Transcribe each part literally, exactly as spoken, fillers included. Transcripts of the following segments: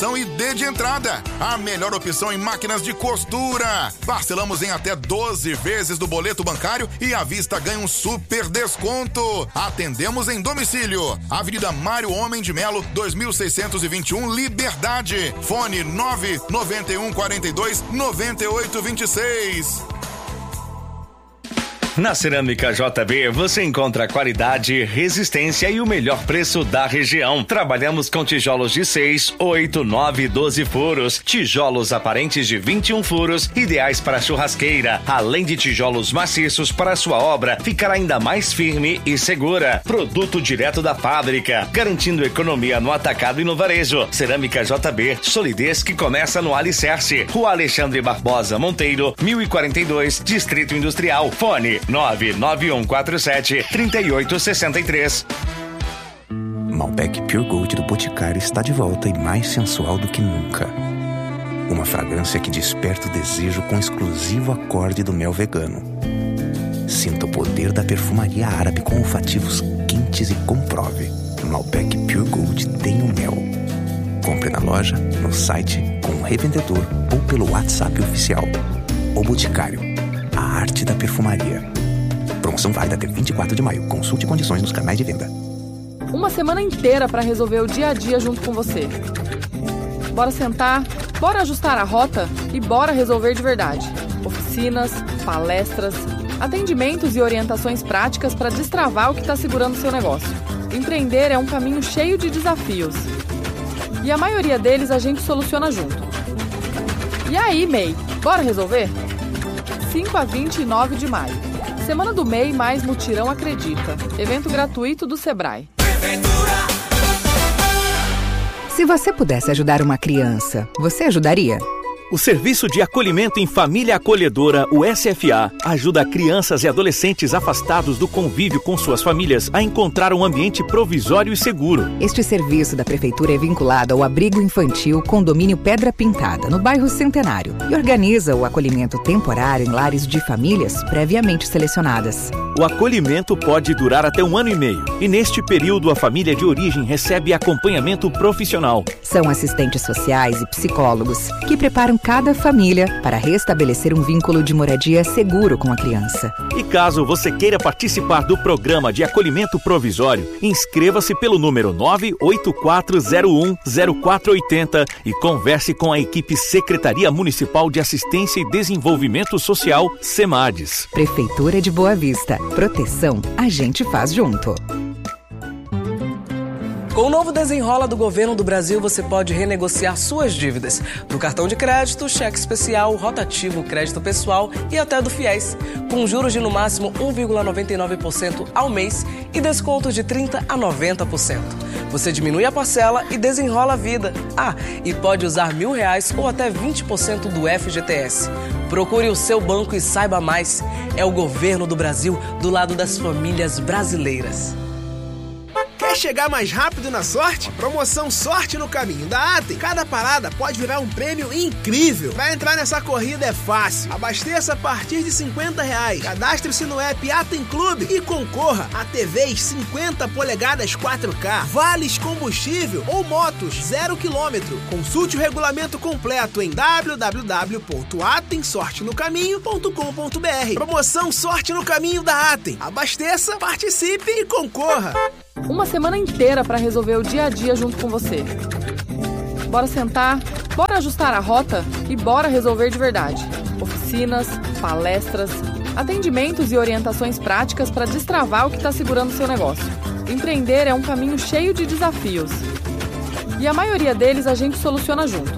manutenção e D de entrada. A melhor opção em máquinas de costura. Parcelamos em até doze vezes do boleto bancário e à vista ganha um super desconto. Atendemos em domicílio. Avenida Mário Homem de Melo, dois mil seiscentos e vinte e um, Liberdade. Fone nove nove um quatro dois nove oito dois seis. Na Cerâmica J B você encontra qualidade, resistência e o melhor preço da região. Trabalhamos com tijolos de seis, oito, nove e doze furos, tijolos aparentes de vinte e um furos, ideais para churrasqueira, além de tijolos maciços para sua obra ficar ainda mais firme e segura. Produto direto da fábrica, garantindo economia no atacado e no varejo. Cerâmica J B, solidez que começa no alicerce. Rua Alexandre Barbosa Monteiro, mil e quarenta e dois, Distrito Industrial. Fone nove nove um quatro sete, três oito seis três. Malbec Pure Gold do Boticário está de volta e mais sensual do que nunca. Uma fragrância que desperta o desejo com o exclusivo acorde do mel vegano. Sinta o poder da perfumaria árabe com olfativos quentes e comprove. Malbec Pure Gold tem o mel. Compre na loja, no site, com o revendedor ou pelo WhatsApp oficial. O Boticário, a arte da perfumaria. Promoção válida até vinte e quatro de maio. Consulte condições nos canais de venda. Uma semana inteira para resolver o dia a dia junto com você. Bora sentar, bora ajustar a rota e bora resolver de verdade. Oficinas, palestras, atendimentos e orientações práticas para destravar o que está segurando o seu negócio. Empreender é um caminho cheio de desafios. E a maioria deles a gente soluciona junto. E aí, M E I, bora resolver? cinco a vinte e nove de maio. Semana do M E I mais Mutirão Acredita. Evento gratuito do Sebrae. Se você pudesse ajudar uma criança, você ajudaria? O Serviço de Acolhimento em Família Acolhedora, o S F A, ajuda crianças e adolescentes afastados do convívio com suas famílias a encontrar um ambiente provisório e seguro. Este serviço da Prefeitura é vinculado ao Abrigo Infantil Condomínio Pedra Pintada, no bairro Centenário, e organiza o acolhimento temporário em lares de famílias previamente selecionadas. O acolhimento pode durar até um ano e meio, e neste período a família de origem recebe acompanhamento profissional. São assistentes sociais e psicólogos que preparam cada família para restabelecer um vínculo de moradia seguro com a criança. E caso você queira participar do programa de acolhimento provisório, inscreva-se pelo número nove oito quatro zero um zero quatro oito zero e converse com a equipe Secretaria Municipal de Assistência e Desenvolvimento Social, SEMADES. Prefeitura de Boa Vista. Proteção a gente faz junto. Com o novo Desenrola do Governo do Brasil, você pode renegociar suas dívidas do cartão de crédito, cheque especial, rotativo, crédito pessoal e até do FIES, com juros de no máximo um vírgula noventa e nove por cento ao mês e descontos de trinta por cento a noventa por cento. Você diminui a parcela e desenrola a vida. Ah, e pode usar mil reais ou até vinte por cento do F G T S. Procure o seu banco e saiba mais. É o Governo do Brasil do lado das famílias brasileiras. Quer chegar mais rápido na sorte? Promoção Sorte no Caminho da Atem. Cada parada pode virar um prêmio incrível. Pra entrar nessa corrida é fácil. Abasteça a partir de cinquenta reais. Cadastre-se no app Atem Clube e concorra a T Vs cinquenta polegadas quatro K, vales combustível ou motos zero quilômetro. Consulte o regulamento completo em w w w ponto atem sorte no caminho ponto com ponto b r. Promoção Sorte no Caminho da Atem. Abasteça, participe e concorra. Uma semana inteira para resolver o dia a dia junto com você. Bora sentar, bora ajustar a rota e bora resolver de verdade. Oficinas, palestras, atendimentos e orientações práticas para destravar o que está segurando o seu negócio. Empreender é um caminho cheio de desafios. E a maioria deles a gente soluciona junto.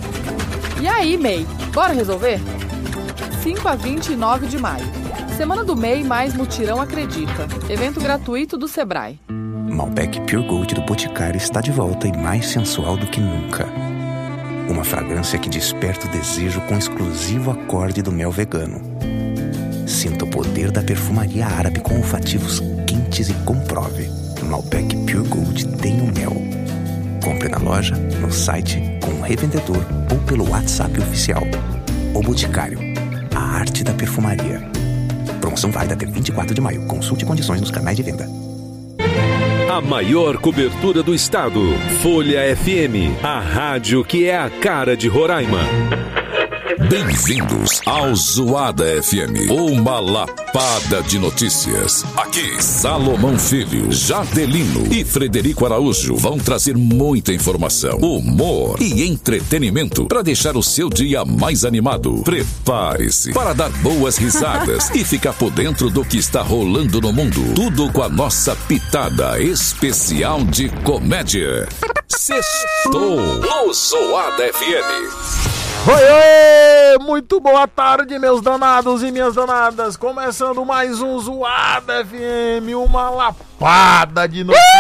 E aí, M E I, bora resolver? cinco a vinte e nove de maio. Semana do M E I mais Mutirão Acredita. Evento gratuito do Sebrae. Malbec Pure Gold do Boticário está de volta e mais sensual do que nunca. Uma fragrância que desperta o desejo com o exclusivo acorde do mel vegano. Sinta o poder da perfumaria árabe com olfativos quentes e comprove. Malbec Pure Gold tem o mel. Compre na loja, no site, com o revendedor ou pelo WhatsApp oficial. O Boticário, a arte da perfumaria. Promoção válida até vinte e quatro de maio. Consulte condições nos canais de venda. A A maior cobertura do estado. Folha F M, a rádio que é a cara de Roraima. Bem-vindos ao Zoada F M, uma lapada de notícias. Aqui, Salomão Filho, Jadelino e Frederico Araújo vão trazer muita informação, humor e entretenimento para deixar o seu dia mais animado. Prepare-se para dar boas risadas e ficar por dentro do que está rolando no mundo. Tudo com a nossa pitada especial de comédia. Sextou no Zoada F M. Oi, oi! Muito boa tarde, meus danados e minhas danadas. Começando mais um Zoada F M, uma lapada de notícias.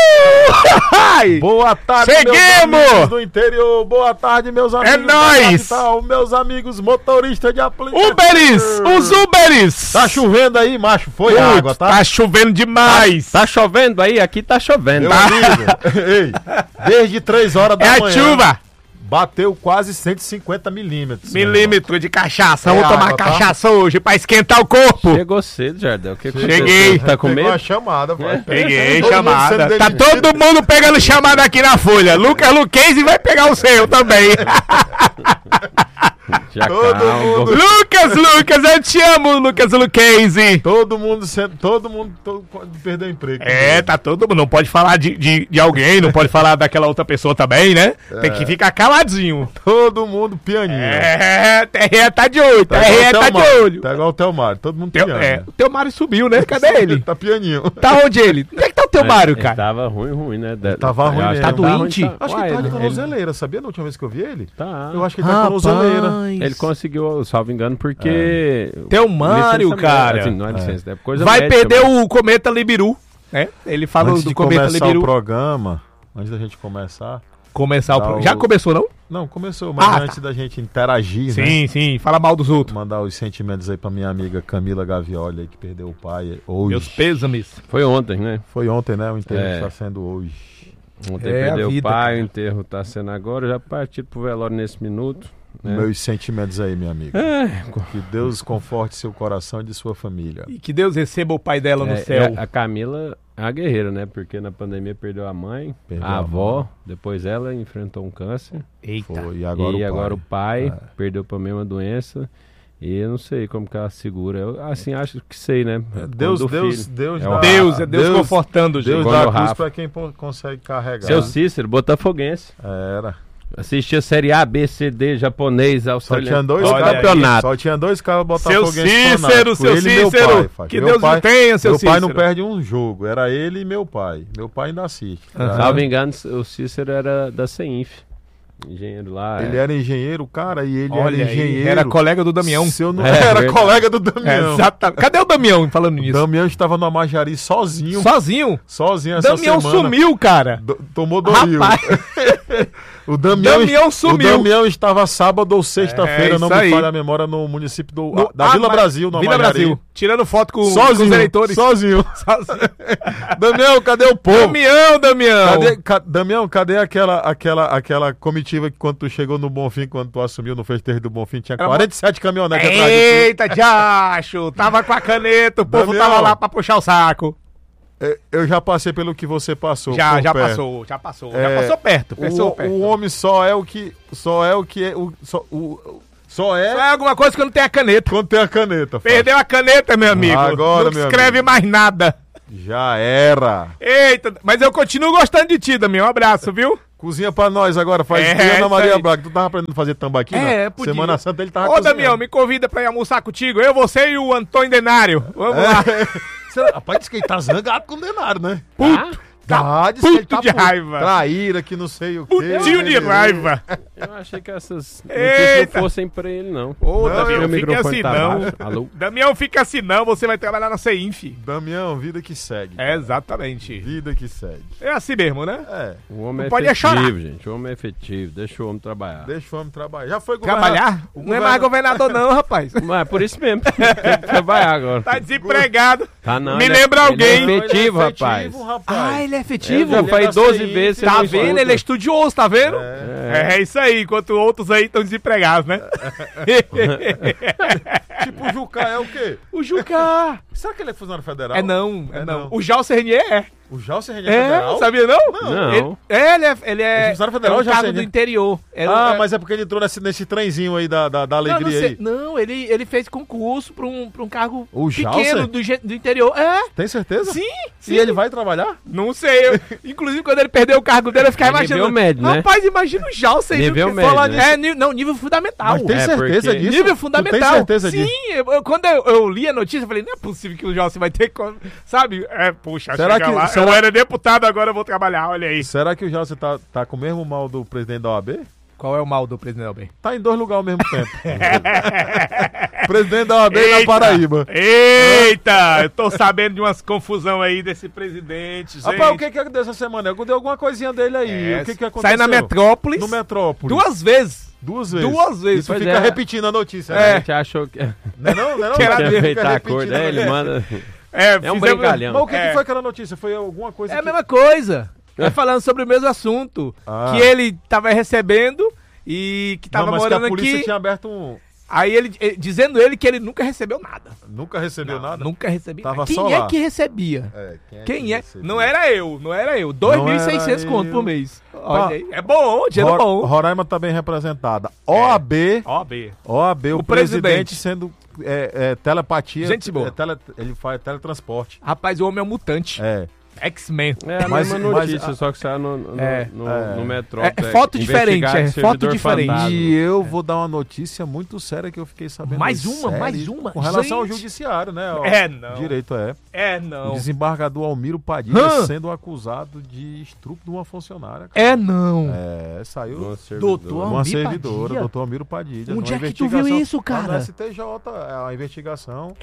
Boa tarde, Seguimos! meus amigos do interior. Boa tarde, meus amigos é da nóis. capital. Meus amigos motoristas de aplicativo. Uberes! Os Uberes! Tá chovendo aí, macho? Foi Putz, água, tá? Tá chovendo demais. Tá, tá chovendo aí? Aqui tá chovendo. Meu Tá? amigo, ei, desde três horas da É manhã. a chuva. Bateu quase cento e cinquenta milímetros. Milímetro de cachaça. É Vou tomar água, tá? cachaça hoje pra esquentar o corpo. Chegou cedo, Jardel. Que Cheguei. Tá com Pegou medo? a chamada, vai. Peguei Todo mundo chamada. sendo Tá demitido. todo mundo pegando chamada aqui na folha. Lucas Luquezzi vai pegar o seu também. Já Todo calma. mundo. Lucas, Lucas, eu te amo, Lucas Luquezzi. Todo mundo, sendo, todo mundo todo, perdeu emprego. É, tá todo mundo. Não pode falar de, de, de alguém, não pode falar daquela outra pessoa também, né? Tem que ficar caladinho. Todo mundo pianinho. É, T R E tá de olho, T Tá R E igual o tá de Telmar, olho. Tá igual o Telmar, todo mundo Teu, piano. é, o teu Mário subiu, né? Cadê ele? Tá pianinho. Tá onde ele? Onde é que tá o teu Mário, Ele cara? tava ruim, ruim, né? De- Tava ruim eu acho mesmo. que Tá ele ruim, doente? tá- Acho Uai, que tá de ele- tornozeleira, sabia? Na última vez que eu vi ele? Tá. Eu acho que ele tá de tornozeleira. Ele conseguiu, salvo engano, porque... Teu Mário, Licença cara. médica, assim, não é licença, é coisa Vai médica perder mesmo. o Cometa Libiru, né? Ele falou Antes do de Cometa começar Libiru. o programa, antes da gente começar... Começar o Dá programa. o- Já começou, não? Não, começou, mas Ah, antes tá. da gente interagir, né? Sim, sim. Fala mal dos outros. Mandar os sentimentos aí pra minha amiga Camila Gavioli, aí, que perdeu o pai hoje. Meus pêsames. Foi ontem, né? Foi ontem, né? O enterro É. está sendo hoje. Ontem É a perdeu vida, o pai, cara. o enterro tá sendo agora, já partiu pro velório nesse minuto. Né? Meus sentimentos aí, minha amiga. É, Que Deus conforte seu coração e de sua família. E que Deus receba o pai dela no é, céu. é, a Camila é a guerreira, né? Porque na pandemia perdeu a mãe, Perdeu a a avó, mãe. depois ela enfrentou um câncer. Eita. Foi, e agora e o agora o pai. pai perdeu pra mesma doença. E eu não sei como que ela segura. Eu, assim, acho que sei, né? É, Deus, Quando o Deus, filho- Deus, é dá- o- Deus, é Deus, confortando, gente. Deus Igual dá o a cruz Rafa. pra quem po- consegue carregar. Seu Cícero, botafoguense. Era. Assistia Série A, B, C, D, japonês, Só australiano. tinha dois Olha caras. aí. campeonato. Só tinha dois caras Seu botafoguenses Cícero, fanáticos, seu ele e meu Cícero. pai, faz. Que Meu Deus pai- o tenha, seu Meu pai não Cícero. perde um jogo. Era ele e meu pai. Meu pai ainda assiste. Salvo engano, o Cícero era da CEINF. Engenheiro lá. Ele é. era engenheiro, cara, e ele Olha era aí, engenheiro. era colega do Damião. Se eu não... É, era verdade. colega do É, Damião. exatamente. Cadê o Damião falando nisso? Damião estava no Amajari sozinho. Sozinho? Sozinho essa Damião semana. sumiu, cara. Do- tomou Doril. Rapaz. O Damião, Damião sumiu. O Damião estava sábado ou sexta-feira, É, não isso me aí. falha a memória, no município do, No- da Ah, Vila mas- Brasil, no Vila Amajari. Brasil. Tirando foto com, Sozinho, com os eleitores. sozinho. Sozinho. Damião, cadê o povo? Damião, Damião. Cadê, ca, Damião, cadê aquela, aquela, aquela comitiva que quando tu chegou no Bonfim, quando tu assumiu no festejo do Bonfim, tinha Era quarenta e sete caminhonetes atrás de tu? Eita, diacho. Tava com a caneta, o povo Damião. tava lá pra puxar o saco. É, Eu já passei pelo que você passou. Já, por já perto. passou, já passou. É, já passou perto, O, passou perto. o homem só é o que. Só é o que é. O, só, o, só é. Só é alguma coisa que não tem a caneta. Quando tem a caneta. Fábio. Perdeu a caneta, meu amigo. Agora, não meu escreve amigo. mais nada. Já era. Eita, mas eu continuo gostando de ti, Damião. Um abraço, viu? Cozinha pra nós agora, faz É, é, Ana isso Maria aí. Braga. Tu tava aprendendo a fazer tambaqui, É, não? podia. Semana Santa ele tava Ô, cozinhando. Damião, me convida pra ir almoçar contigo. Eu, você e o Antônio Denário. Vamos lá. Será- Rapaz, diz que ele tá zangado com o Denário, né? Puto. Tá, diz que ele puto tá de puto. raiva. Traíra, que não sei o quê. Putinho de raiva. Eu achei que essas Eita. notícias não fossem pra ele, não. Ô, Não, Damião, meu fica microfone assim tá não. baixo. Alô? Damião, fica assim não. Você vai trabalhar na CEINF. Damião, vida que segue. É, exatamente. Vida que segue. É assim mesmo, né? É. O homem Não é pode efetivo, chorar. gente. O homem é efetivo. Deixa o homem trabalhar. Deixa o homem trabalhar. Já foi Trabalhar? o Não é mais governador não, rapaz. Mas é por isso mesmo. Tem que trabalhar agora. Tá desempregado. Tá não, Me ele é- lembra alguém. Ele é efetivo, Ele é rapaz. efetivo, rapaz. Ah, ele é Ele efetivo? já faz da doze C I, vezes. você Tá não vendo? escuta. Ele é estudioso, tá vendo? É. É, isso aí, enquanto outros aí estão desempregados, né? Tipo, o Jucá é o quê? O Jucá. Será que ele é funcionário federal? É não, é, É não. não. O Jalcer Renier é. O Jalce Renier É, Federal? sabia não? Não. Ele, é, ele é, ele é, Funcionário federal, é um Jalce cargo do Renier? interior. É, Ah, é, mas é porque ele entrou nesse, nesse trenzinho aí da, da, da não, alegria não, sei, aí. não, ele, ele fez concurso pra um, pra um cargo O pequeno Jalce? do, ge- do interior. É, Tem certeza? sim, sim. E ele vai trabalhar? Não sei, eu, inclusive quando ele perdeu o cargo dele, eu ficava É nível imaginando. médio, né? Rapaz, imagina o Jalce aí. Nível do que- médio, falar né? nisso. É, ni- não, nível fundamental. Mas tem É, certeza porque- disso? Nível Tu fundamental. tem certeza Sim, disso? eu- quando eu, eu li a notícia, eu falei, não é possível que o Jalce vai ter. co- Sabe? É, puxa, Será chega que- lá. será- Eu era deputado, agora eu vou trabalhar, olha aí. Será que o Jalce tá, tá com o mesmo mal do presidente da O A B? Qual é o mal do presidente Albem? Tá em dois lugares ao mesmo tempo. Presidente da O A B na Eita! Paraíba. Eita! Eu tô sabendo de umas confusão aí desse presidente, gente. Rapaz, o que que aconteceu essa semana? Eu dei alguma coisinha dele aí. É, o que que aconteceu? sai na Metrópolis. No Metrópolis. Duas vezes. Duas vezes. Duas vezes. E tu Pois fica é. repetindo a notícia, A né? gente achou que Não é não? Não é não? Que era Fica dele, aproveitar a repetindo cor, né? Ele a- manda. É, É um fizemos- brincalhão. Mas o que, É. que foi aquela notícia? Foi alguma coisa É a que... mesma coisa. É falando sobre o mesmo assunto. Ah. Que ele tava recebendo e que tava Não, mas que morando a polícia aqui. tinha aberto um... Aí ele, eh, dizendo ele que ele nunca recebeu nada. Nunca recebeu Não, nada? Nunca recebeu. Tava Quem só é lá. que recebia? É, quem é? Quem que é? recebia? Não era eu, não era eu. dois mil e seiscentos era conto eu. por mês. Olha Ah, aí. É bom, dinheiro Ro- bom. Roraima tá bem representada. O A B, Ó, B. O A B, o, O presidente, presidente. sendo é, é, telepatia. Gente boa. é tele- ele faz teletransporte. Rapaz, o homem é um mutante. É. X-Men. É a Mas- mesma mas notícia, a- só que saiu no, no, É. no, É. no Metrópole. É- é foto diferente, Investigado é, servidor foto diferente. fantasma. E eu vou dar uma notícia muito séria que eu fiquei sabendo. Mais uma, séria, mais uma? Com relação ao Gente. judiciário, né? Ó, É, não. Direito é. É, O não. desembargador Almiro Padilha Hã? sendo acusado de estupro de uma funcionária. cara. É, não. É, saiu. Uma servidora. Doutor Uma Almir servidora, Padilha? doutor Almiro Padilha. Onde numa é que tu viu investigação- isso, Lá cara? no S T J, é a investigação.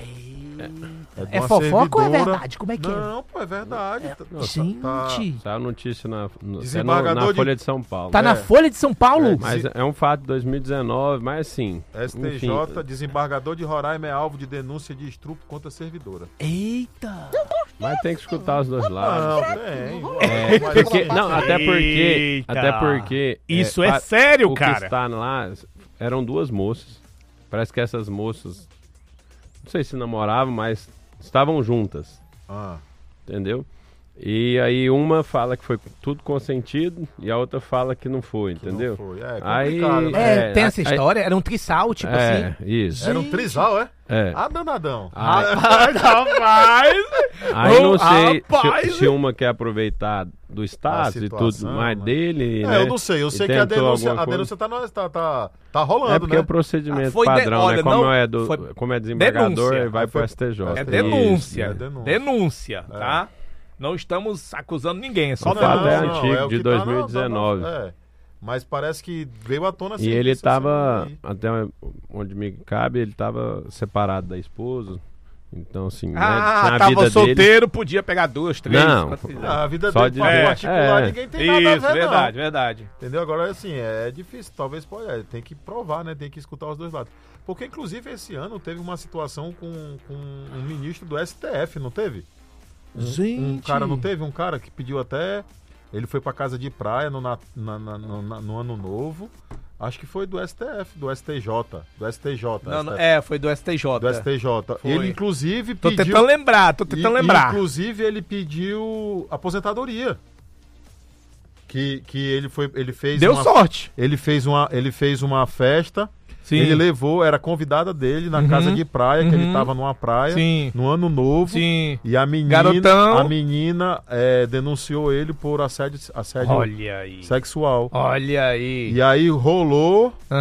de É uma fofoca ou é servidora. verdade? Como é que é? Não, pô, é verdade. Tá- Gente. tá- Saiu notícia na, no, Desembargador até no- na de- Folha de São Paulo. Tá na É. Folha de São Paulo? É, Mas é um fato de dois mil e dezenove, mas assim. S T J, enfim, desembargador de Roraima é alvo de denúncia de estupro contra a servidora. Eita. mas tem que escutar os dois lados. Não, tem. É, Mas- porque, não, até porque. Eita. Até porque. Isso é pa- sério, o que cara. está lá eram duas moças. Parece que essas moças. Não sei se namoravam, mas estavam juntas. Ah, Entendeu? E aí uma fala que foi tudo consentido e a outra fala que não foi, que entendeu? não foi. É Aí- complicado, né? É, tem essa aí- história? Era um trissal, tipo é, assim? isso. Era um trisal, é? É. Ah, danadão. Aí, Rapaz! aí não Ô, sei rapaz! se, se uma quer aproveitar do status e tudo situação, mais né? dele. É, né? eu não sei. Eu E sei que a tentou denúncia, alguma a denúncia tá, no- tá, tá, tá rolando, É porque né? é o procedimento Ah, foi de- padrão, olha, né? Como, não, é, do, foi como é desembargador, denúncia. ele vai Aí foi- pro S T J. É Isso, denúncia. é denúncia. Denúncia, tá? Não estamos acusando ninguém, é só O fato denúncia. é antigo, o de que tá na- dois mil e dezenove. tá na- é. Mas parece que veio à tona E assim, ele essa tava, semana até onde me cabe, ele tava separado da esposa. Então, assim, né, Ah, tinha a tava vida solteiro, dele. podia pegar duas, três. Não, quantas aí. quiser. Ah, a vida Só dele de- parte é, particular, é. ninguém tem nada a Isso, ver, verdade, não. verdade. Entendeu? Agora, assim, é difícil. Talvez pode, é, tem que provar, né? Tem que escutar os dois lados. Porque, inclusive, esse ano teve uma situação com, com um ministro do S T F, não teve? Um, Gente. um cara, não teve? Um cara que pediu até... Ele foi pra casa de praia no, na, na- na- no, na- no ano novo. Acho que foi do S T F, do S T J. Do S T J. Não, não, S T F, é, foi do S T J. do S T J. Foi. Ele, inclusive, Tô pediu... tentando lembrar, tô tentando E- lembrar. Inclusive, ele pediu aposentadoria. Que, que ele foi, ele fez Deu uma, sorte. Ele fez uma, ele fez uma festa. Sim. Ele levou, era convidada dele na Uhum. casa de praia, que Uhum. ele tava numa praia, Sim. no ano novo. Sim. E a menina, Garotão. a menina é, denunciou ele por assédio, assédio Olha aí. sexual. Olha aí. E aí rolou